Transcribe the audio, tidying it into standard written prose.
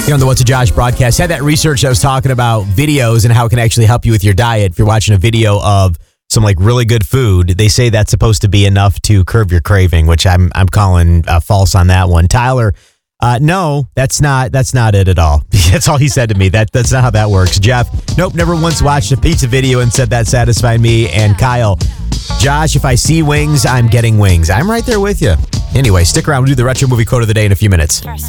Here on the What's a Josh broadcast, had that research that was talking about videos and how it can actually help you with your diet. If you're watching a video of some like really good food, they say that's supposed to be enough to curb your craving, which I'm calling false on that one. Tyler, no, that's not it at all. That's all he said to me. That's not how that works. Jeff, nope, never once watched a pizza video and said that satisfied me. And Kyle, Josh, if I see wings, I'm getting wings. I'm right there with you. Anyway, stick around. We'll do the retro movie quote of the day in a few minutes.